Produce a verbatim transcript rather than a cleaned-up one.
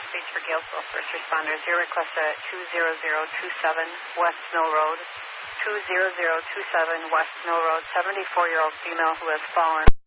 speech for Galesville First Responders. Your request at two zero zero two seven West Mill Road. two zero zero two seven West Mill Road. seventy-four-year-old female who has fallen.